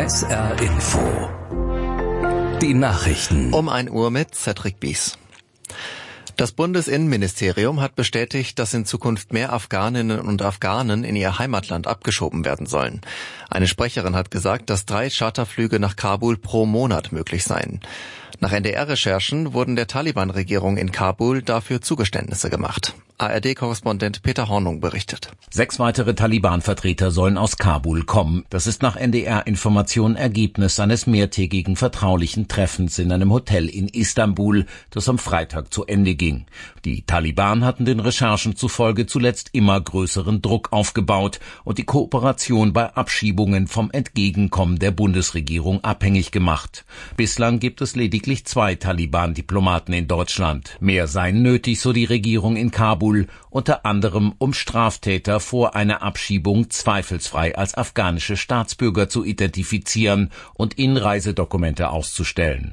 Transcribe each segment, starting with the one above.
SR Info. Die Nachrichten. Um 1 Uhr mit Cedric Bies. Das Bundesinnenministerium hat bestätigt, dass in Zukunft mehr Afghaninnen und Afghanen in ihr Heimatland abgeschoben werden sollen. Eine Sprecherin hat gesagt, dass 3 Charterflüge nach Kabul pro Monat möglich seien. Nach NDR-Recherchen wurden der Taliban-Regierung in Kabul dafür Zugeständnisse gemacht. ARD-Korrespondent Peter Hornung berichtet. 6 weitere Taliban-Vertreter sollen aus Kabul kommen. Das ist nach NDR-Informationen Ergebnis eines mehrtägigen vertraulichen Treffens in einem Hotel in Istanbul, das am Freitag zu Ende ging. Die Taliban hatten den Recherchen zufolge zuletzt immer größeren Druck aufgebaut und die Kooperation bei Abschiebungen vom Entgegenkommen der Bundesregierung abhängig gemacht. Bislang gibt es lediglich 2 Taliban-Diplomaten in Deutschland. Mehr seien nötig, so die Regierung in Kabul, unter anderem um Straftäter vor einer Abschiebung zweifelsfrei als afghanische Staatsbürger zu identifizieren und ihnen Reisedokumente auszustellen.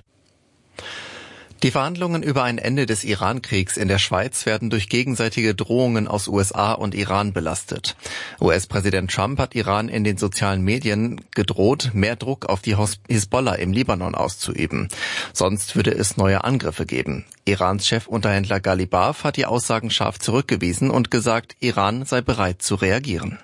Die Verhandlungen über ein Ende des Iran-Kriegs in der Schweiz werden durch gegenseitige Drohungen aus USA und Iran belastet. US-Präsident Trump hat Iran in den sozialen Medien gedroht, mehr Druck auf die Hisbollah im Libanon auszuüben. Sonst würde es neue Angriffe geben. Irans Chefunterhändler Ghalibaf hat die Aussagen scharf zurückgewiesen und gesagt, Iran sei bereit zu reagieren.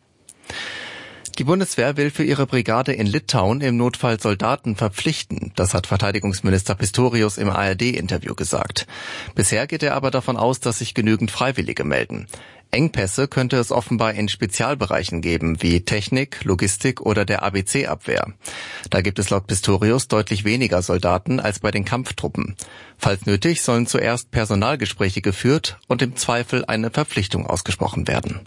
Die Bundeswehr will für ihre Brigade in Litauen im Notfall Soldaten verpflichten. Das hat Verteidigungsminister Pistorius im ARD-Interview gesagt. Bisher geht er aber davon aus, dass sich genügend Freiwillige melden. Engpässe könnte es offenbar in Spezialbereichen geben, wie Technik, Logistik oder der ABC-Abwehr. Da gibt es laut Pistorius deutlich weniger Soldaten als bei den Kampftruppen. Falls nötig, sollen zuerst Personalgespräche geführt und im Zweifel eine Verpflichtung ausgesprochen werden.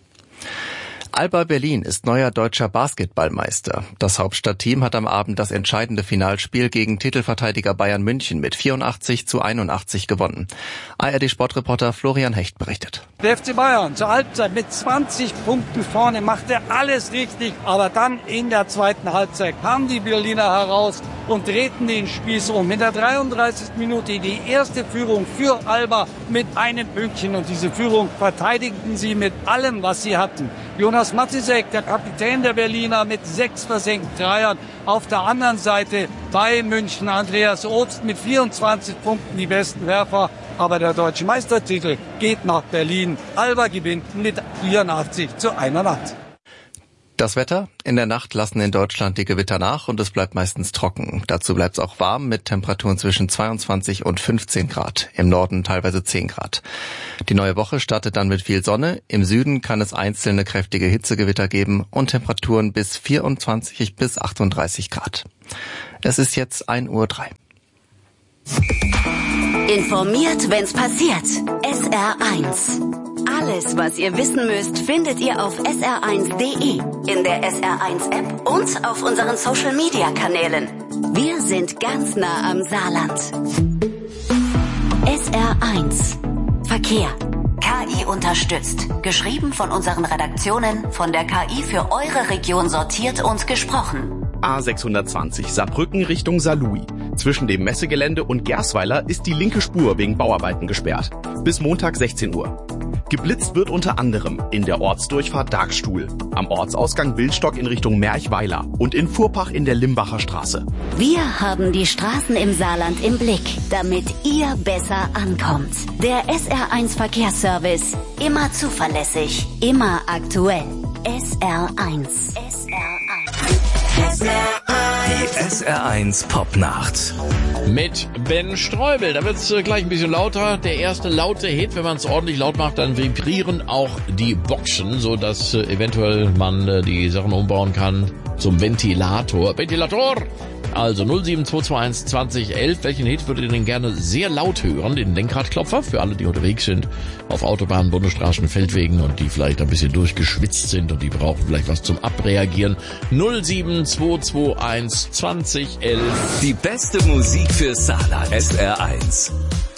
Alba Berlin ist neuer deutscher Basketballmeister. Das Hauptstadtteam hat am Abend das entscheidende Finalspiel gegen Titelverteidiger Bayern München mit 84-81 gewonnen. ARD-Sportreporter Florian Hecht berichtet. Der FC Bayern zur Halbzeit mit 20 Punkten vorne, machte alles richtig. Aber dann in der zweiten Halbzeit kamen die Berliner heraus und drehten den Spieß um. In der 33. Minute die erste Führung für Alba mit einem Pünktchen. Und diese Führung verteidigten sie mit allem, was sie hatten. Jonas Matisek, der Kapitän der Berliner, mit 6 versenkten Dreiern. Auf der anderen Seite bei München Andreas Obst mit 24 Punkten die besten Werfer. Aber der deutsche Meistertitel geht nach Berlin. Alba gewinnt mit 84-81. Das Wetter? In der Nacht lassen in Deutschland die Gewitter nach und es bleibt meistens trocken. Dazu bleibt es auch warm mit Temperaturen zwischen 22 und 15 Grad. Im Norden teilweise 10 Grad. Die neue Woche startet dann mit viel Sonne. Im Süden kann es einzelne kräftige Hitzegewitter geben und Temperaturen bis 24 bis 38 Grad. Es ist jetzt 1:03 Uhr. Informiert, wenn's passiert. SR1. Alles, was ihr wissen müsst, findet ihr auf sr1.de, in der SR1-App und auf unseren Social-Media-Kanälen. Wir sind ganz nah am Saarland. SR1. Verkehr. KI unterstützt. Geschrieben von unseren Redaktionen, von der KI für eure Region sortiert und gesprochen. A620 Saarbrücken Richtung Saarlouis. Zwischen dem Messegelände und Gersweiler ist die linke Spur wegen Bauarbeiten gesperrt. Bis Montag 16 Uhr. Geblitzt wird unter anderem in der Ortsdurchfahrt Darkstuhl, am Ortsausgang Wildstock in Richtung Merchweiler und in Furpach in der Limbacher Straße. Wir haben die Straßen im Saarland im Blick, damit ihr besser ankommt. Der SR1 Verkehrsservice. Immer zuverlässig, immer aktuell. SR1. Die SR1 Popnacht. Mit Ben Streubel. Da wird's gleich ein bisschen lauter. Der erste laute Hit, wenn man es ordentlich laut macht, dann vibrieren auch die Boxen, so dass eventuell man die Sachen umbauen kann zum Ventilator. Ventilator! Also 07221 2011. Welchen Hit würdet ihr denn gerne sehr laut hören? Den Lenkradklopfer für alle, die unterwegs sind auf Autobahnen, Bundesstraßen, Feldwegen und die vielleicht ein bisschen durchgeschwitzt sind und die brauchen vielleicht was zum Abreagieren. 07221 2011. Die beste Musik für Saarland. SR1.